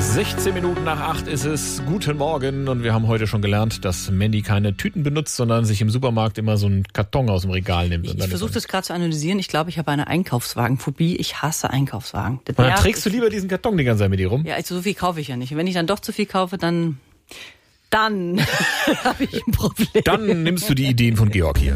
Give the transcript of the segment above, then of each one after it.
16 Minuten nach 8 ist es. Guten Morgen. Und wir haben heute schon gelernt, dass Mandy keine Tüten benutzt, sondern sich im Supermarkt immer so einen Karton aus dem Regal nimmt. Ich versuche das gerade zu analysieren. Ich glaube, ich habe eine Einkaufswagenphobie. Ich hasse Einkaufswagen. Und dann trägst du lieber diesen Karton die ganze Zeit mit dir rum? Ja, also so viel kaufe ich ja nicht. Und wenn ich dann doch zu viel kaufe, dann habe ich ein Problem. Dann nimmst du die Ideen von Georg hier.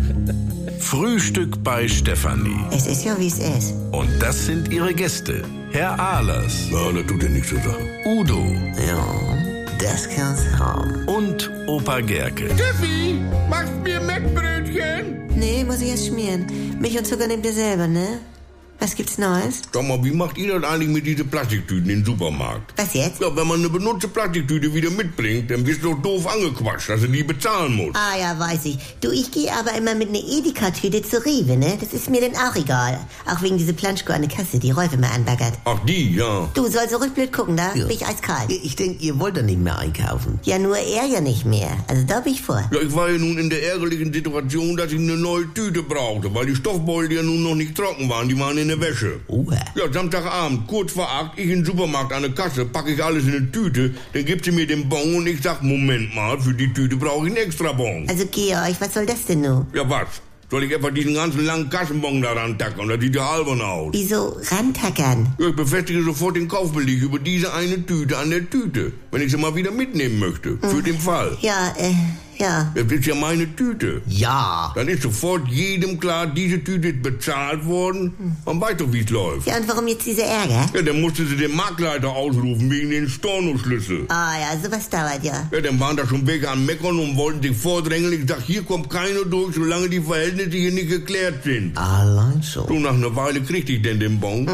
Frühstück bei Stefanie. Es ist ja, wie es ist. Und das sind ihre Gäste. Herr Ahlers. Ja, das tut ja nichts zur Sache. Udo. Ja, das kann's haben. Und Opa Gerke. Steffi, machst mir Mettbrötchen? Nee, muss ich erst schmieren. Milch und Zucker nehmt ihr selber, ne? Was gibt's Neues? Sag mal, wie macht ihr das eigentlich mit diesen Plastiktüten im Supermarkt? Was jetzt? Ja, wenn man eine benutzte Plastiktüte wieder mitbringt, dann wirst du doch doof angequatscht, dass du die bezahlen musst. Ah ja, weiß ich. Du, ich gehe aber immer mit einer Edeka-Tüte zur Rewe, ne? Das ist mir dann auch egal. Auch wegen dieser Planschko an der Kasse, die Rolf immer anbaggert. Ach, die, ja. Du sollst so rückblöd gucken, da Ja. bin ich eiskalt. Ich denke, ihr wollt doch nicht mehr einkaufen. Ja, nur er ja nicht mehr. Also da bin ich vor. Ja, ich war ja nun in der ärgerlichen Situation, dass ich eine neue Tüte brauchte, weil die Stoffbeutel ja nun noch nicht trocken waren, die waren in der Wäsche. Oha. Ja, Samstagabend, kurz vor 8, ich in den Supermarkt an der Kasse, packe ich alles in eine Tüte, dann gibt sie mir den Bon und ich sag, Moment mal, für die Tüte brauche ich einen extra Bon. Also Georg, was soll das denn nun? Ja, was? Soll ich etwa diesen ganzen langen Kassenbon da rantackern? Das sieht ja albern aus. Wieso rantackern? Ja, ich befestige sofort den Kaufbeleg über diese eine Tüte an der Tüte, wenn ich sie mal wieder mitnehmen möchte, für den Fall. Ja, ja. Das ist ja meine Tüte. Ja. Dann ist sofort jedem klar, diese Tüte ist bezahlt worden. Man weiß doch, wie es läuft. Ja, und warum jetzt dieser Ärger? Ja, dann musste sie den Marktleiter ausrufen wegen den Stornoschlüssel. Ah ja, sowas dauert ja. Ja, dann waren da schon welche am Meckern und wollten sich vordrängeln. Ich sag, hier kommt keiner durch, solange die Verhältnisse hier nicht geklärt sind. Allein schon. So, nach einer Weile kriegte ich denn den Bon.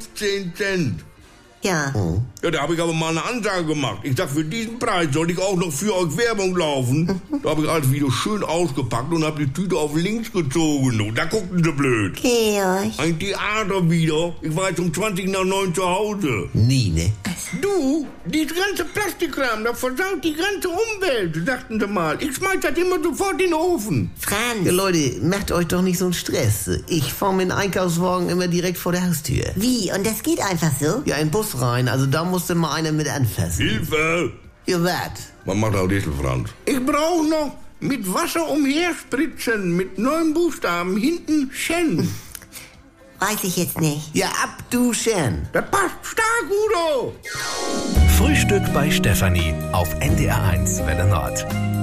15 Cent. Ja. Ja, da habe ich aber mal eine Ansage gemacht. Ich sag, für diesen Preis soll ich auch noch für euch Werbung laufen. Da habe ich alles wieder schön ausgepackt und habe die Tüte auf links gezogen. Und da guckten sie blöd. Georg. Ein Theater wieder. Ich war jetzt um 20 nach 9 zu Hause. Nie, ne? Du, dieses ganze Plastikkram, das versaut die ganze Umwelt, sagten sie mal. Ich schmeiß das immer sofort in den Ofen. Franz. Ja, Leute, macht euch doch nicht so einen Stress. Ich fahre mit dem Einkaufswagen immer direkt vor der Haustür. Wie? Und das geht einfach so? Ja, in den Bus rein, also da musste mal einer mit anfassen. Hilfe! Ja, was? Was macht auch das, Franz? Ich brauche noch mit Wasser umherspritzen, mit 9 Buchstaben, hinten Schen. Weiß ich jetzt nicht. Ja, abduschen. Das passt stark, Udo! Frühstück bei Stefanie auf NDR1 Welle Nord.